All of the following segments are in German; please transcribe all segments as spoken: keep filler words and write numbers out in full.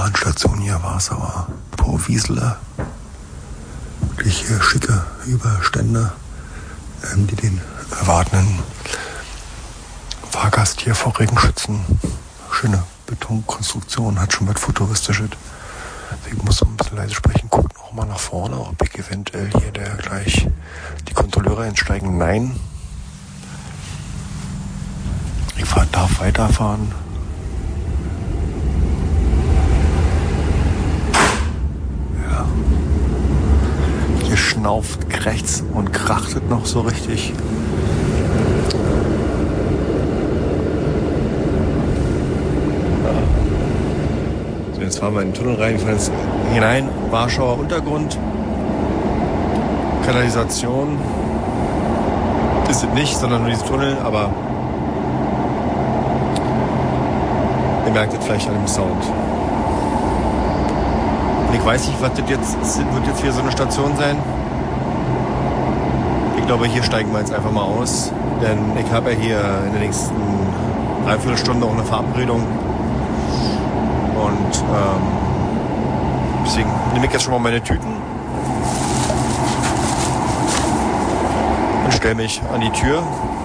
Bahnstation hier war es aber pur Wiesele. Wirklich hier schicke Überstände, ähm, die den erwartenden Fahrgast hier vor Regen schützen. Schöne Betonkonstruktion, hat schon was Futuristisches. Ich muss ein bisschen leise sprechen, guckt noch mal nach vorne, ob ich eventuell hier der gleich die Kontrolleure entsteigen. Nein. Ich fahr, darf weiterfahren. Ja. Hier schnauft, krächzt und krachtet noch so richtig. So, jetzt fahren wir in den Tunnel rein, wir fahren jetzt hinein, Warschauer Untergrund, Kanalisation ist es nicht, sondern nur diese Tunnel, aber ihr merkt es vielleicht an dem Sound. Und ich weiß nicht, was das jetzt wird jetzt hier so eine Station sein. Ich glaube, hier steigen wir jetzt einfach mal aus, denn ich habe ja hier in der nächsten Dreiviertelstunde auch eine Verabredung. Und ähm, deswegen nehme ich jetzt schon mal meine Tüten und stelle mich an die Tür.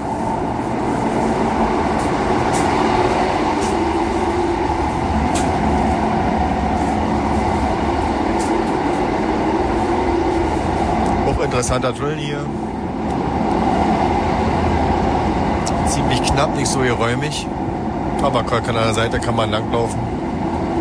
Hochinteressanter Tunnel hier. Ziemlich knapp, nicht so geräumig. Aber an der Seite kann man langlaufen.